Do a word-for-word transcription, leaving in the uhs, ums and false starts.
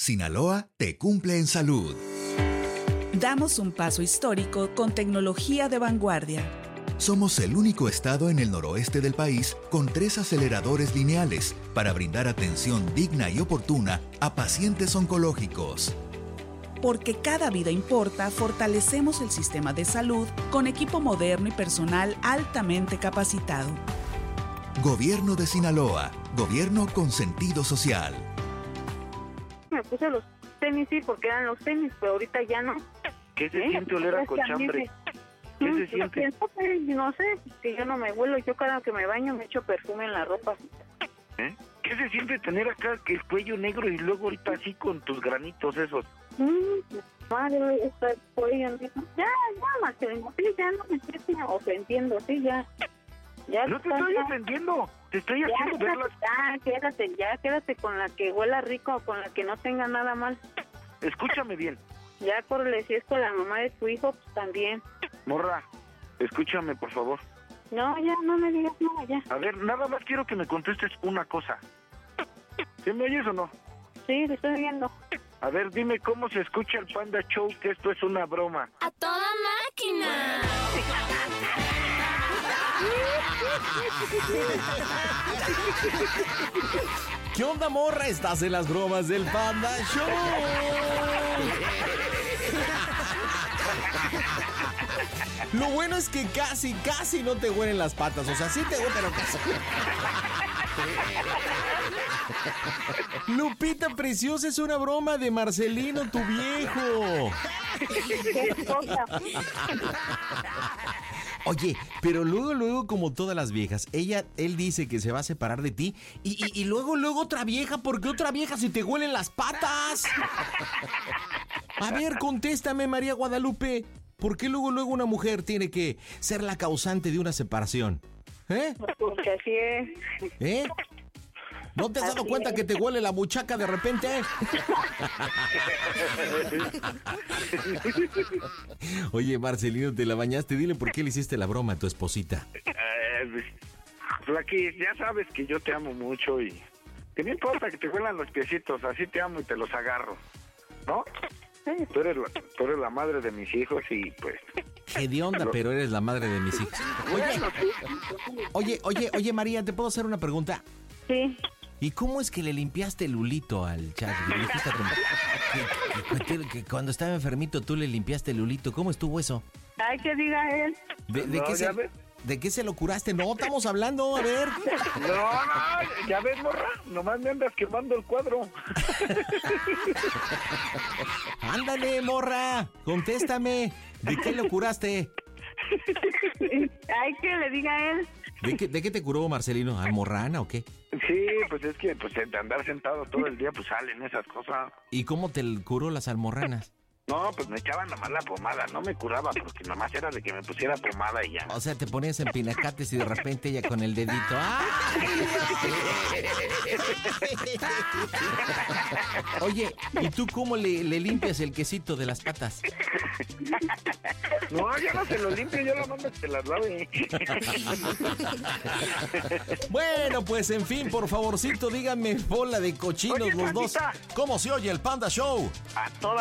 Sinaloa te cumple en salud. Damos un paso histórico con tecnología de vanguardia. Somos el único estado en el noroeste del país con tres aceleradores lineales para brindar atención digna y oportuna a pacientes oncológicos. Porque cada vida importa, fortalecemos el sistema de salud con equipo moderno y personal altamente capacitado. Gobierno de Sinaloa. Gobierno con sentido social. Me puse los tenis, sí, porque eran los tenis, pero ahorita ya no. ¿Qué se ¿Eh? siente oler a cochambre? ¿Qué se siente? No sé, si yo no me huelo, yo cada que me baño me echo perfume en la ropa. ¿Eh? ¿Qué se siente tener acá el cuello negro y luego ahorita así con tus granitos esos? Mm, madre, está el cuello. Ya, ya, Marcelino, sí, ya no me estoy ofendiendo, sí, ya. ya no te está, estoy ya. ofendiendo, te estoy Ya, haciendo ver las... ya, quédate, ya, quédate con la que huela rico, con la que no tenga nada mal. Escúchame bien. Ya, córrele, si es con la mamá de tu hijo, pues también. Morra, escúchame, por favor. No, ya, no me digas nada, ya. A ver, nada más quiero que me contestes una cosa. ¿Sí me oyes o no? Sí, te estoy viendo. A ver, dime cómo se escucha el Panda Show, que esto es una broma. ¡A toda máquina! ¿Qué onda, morra? Estás en las bromas del Panda Show. Lo bueno es que casi, casi no te huelen las patas. O sea, sí te huelen, pero casi. Lupita preciosa, es una broma de Marcelino, tu viejo. ¿Qué cosa? Oye, pero luego, luego, como todas las viejas, ella, él dice que se va a separar de ti y, y, y luego, luego otra vieja, porque otra vieja si te huelen las patas. A ver, contéstame, María Guadalupe, ¿por qué luego, luego una mujer tiene que ser la causante de una separación? ¿Eh? Porque así es. ¿Eh? ¿No te has dado Así cuenta es. que te huele la buchaca de repente? Oye, Marcelino, te la bañaste. Dile por qué le hiciste la broma a tu esposita. Eh, Flaqui, ya sabes que yo te amo mucho y que no importa que te huelan los piecitos, así te amo y te los agarro, ¿no? Sí. Tú eres la, tú eres la madre de mis hijos y pues... Hedionda, pero eres la madre de mis hijos. Oye, oye, oye, oye, María, ¿te puedo hacer una pregunta? Sí. ¿Y cómo es que le limpiaste el hulito al chat? Le dijiste a tu- que, que- que cuando estaba enfermito tú le limpiaste el hulito. ¿Cómo estuvo eso? Ay, que diga él. ¿De, de No, qué ya se, ves. ¿De qué se lo curaste? No, estamos hablando, a ver. No, no, ya ves, morra, nomás me andas quemando el cuadro. Ándale, morra, contéstame. ¿De qué lo curaste? Ay, que le diga él. ¿De qué, de qué te curó, Marcelino? ¿Almorrana o qué? Sí, pues es que pues de andar sentado todo el día pues salen esas cosas. ¿Y cómo te curó las almorranas? No, pues me echaban nomás la pomada, no me curaba porque nomás era de que me pusiera pomada y ya. O sea, te ponías en pinacates y de repente ella con el dedito. ¡Ah! Oye, ¿y tú cómo le, le limpias el quesito de las patas? No, yo no se lo limpio, yo la mando que se las lave. Bueno, pues en fin, por favorcito, díganme, bola de cochinos Oye, los dos. Paquita. ¿Cómo se oye el Panda Show? A toda